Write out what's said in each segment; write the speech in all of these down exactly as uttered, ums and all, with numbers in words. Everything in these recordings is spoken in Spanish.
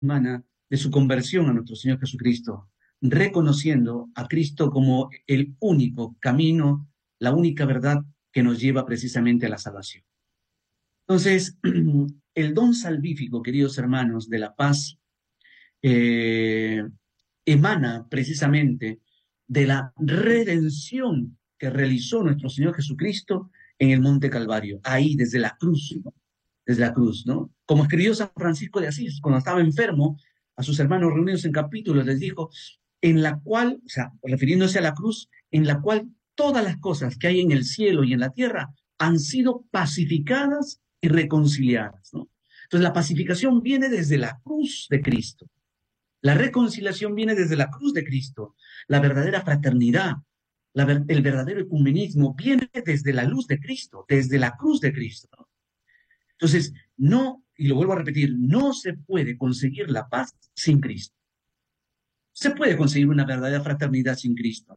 semana de su conversión a nuestro Señor Jesucristo, reconociendo a Cristo como el único camino, la única verdad que nos lleva precisamente a la salvación. Entonces, el don salvífico, queridos hermanos, de la paz, eh, emana precisamente de la redención que realizó nuestro Señor Jesucristo en el Monte Calvario, ahí desde la cruz, ¿no? Desde la cruz, ¿no? Como escribió San Francisco de Asís, cuando estaba enfermo, a sus hermanos reunidos en capítulos les dijo, en la cual, o sea, refiriéndose a la cruz, en la cual todas las cosas que hay en el cielo y en la tierra han sido pacificadas y reconciliadas, ¿no? Entonces la pacificación viene desde la cruz de Cristo. La reconciliación viene desde la cruz de Cristo. La verdadera fraternidad, la ver- el verdadero ecumenismo viene desde la luz de Cristo, desde la cruz de Cristo, ¿no? Entonces, no, y lo vuelvo a repetir, no se puede conseguir la paz sin Cristo. Se puede conseguir una verdadera fraternidad sin Cristo,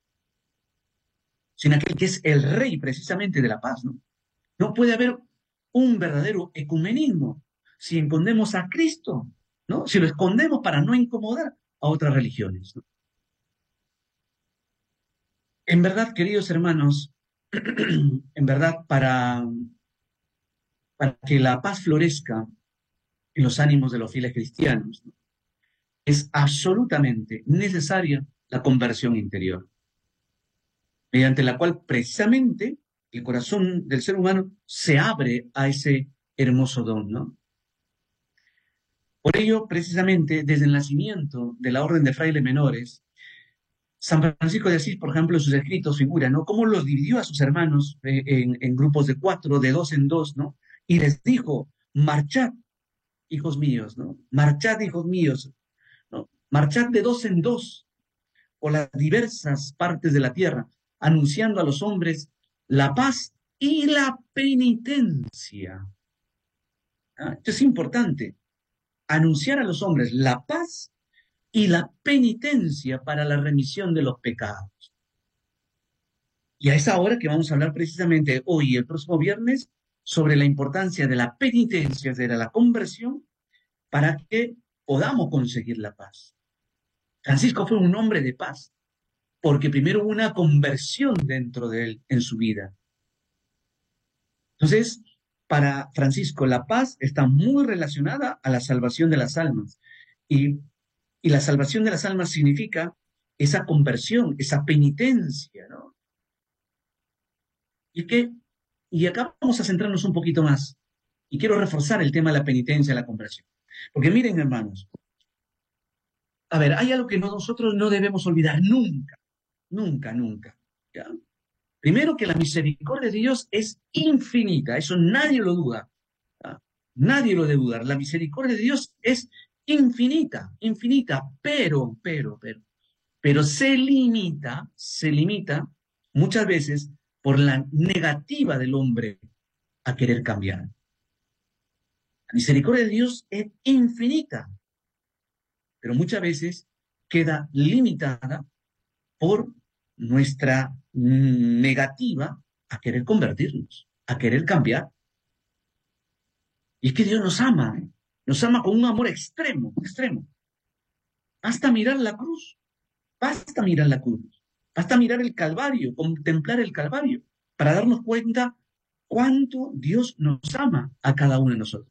sin aquel que es el rey precisamente de la paz, ¿no? No puede haber un verdadero ecumenismo si escondemos a Cristo, ¿no? Si lo escondemos para no incomodar a otras religiones, ¿no? En verdad, queridos hermanos, en verdad, para, para que la paz florezca en los ánimos de los fieles cristianos, ¿no? Es absolutamente necesaria la conversión interior, mediante la cual precisamente el corazón del ser humano se abre a ese hermoso don, ¿no? Por ello, precisamente, desde el nacimiento de la Orden de Frailes Menores, San Francisco de Asís, por ejemplo, en sus escritos figura, ¿no? Cómo los dividió a sus hermanos eh, en, en grupos de cuatro, de dos en dos, ¿no? Y les dijo, marchad, hijos míos, ¿no? Marchad, hijos míos, ¿no? Marchad de dos en dos por las diversas partes de la tierra, anunciando a los hombres la paz y la penitencia. ¿Ah? Esto es importante, anunciar a los hombres la paz y la penitencia para la remisión de los pecados. Y a esa hora que vamos a hablar precisamente hoy y el próximo viernes sobre la importancia de la penitencia, de la conversión, para que podamos conseguir la paz. Francisco fue un hombre de paz, porque primero hubo una conversión dentro de él en su vida. Entonces, para Francisco, la paz está muy relacionada a la salvación de las almas. Y, y la salvación de las almas significa esa conversión, esa penitencia, ¿no? Y, que, y acá vamos a centrarnos un poquito más. Y quiero reforzar el tema de la penitencia y la conversión. Porque miren, hermanos, a ver, hay algo que no, nosotros no debemos olvidar nunca, nunca, nunca. ¿Ya? Primero que la misericordia de Dios es infinita, eso nadie lo duda. ¿Ya? Nadie lo debe dudar. La misericordia de Dios es infinita, infinita, pero, pero, pero, pero se limita, se limita muchas veces por la negativa del hombre a querer cambiar. La misericordia de Dios es infinita, pero muchas veces queda limitada por nuestra negativa a querer convertirnos, a querer cambiar. Y es que Dios nos ama, ¿eh? Nos ama con un amor extremo, extremo. Basta mirar la cruz, basta mirar la cruz, basta mirar el Calvario, contemplar el Calvario, para darnos cuenta cuánto Dios nos ama a cada uno de nosotros.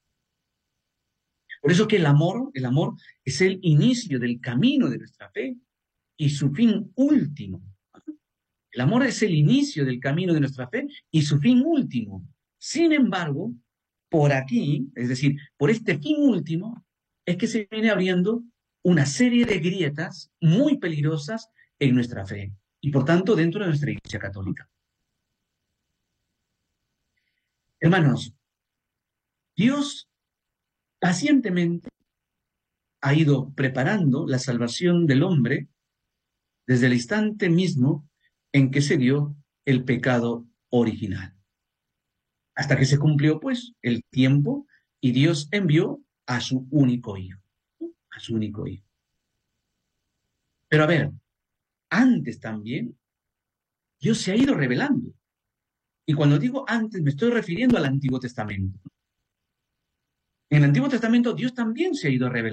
Por eso que el amor, el amor es el inicio del camino de nuestra fe y su fin último. El amor es el inicio del camino de nuestra fe y su fin último. Sin embargo, por aquí, es decir, por este fin último, es que se viene abriendo una serie de grietas muy peligrosas en nuestra fe y por tanto dentro de nuestra Iglesia Católica. Hermanos, Dios pacientemente ha ido preparando la salvación del hombre desde el instante mismo en que se dio el pecado original. Hasta que se cumplió, pues, el tiempo y Dios envió a su único hijo, a su único hijo. Pero a ver, antes también, Dios se ha ido revelando. Y cuando digo antes, me estoy refiriendo al Antiguo Testamento. En el Antiguo Testamento Dios también se ha ido revelando.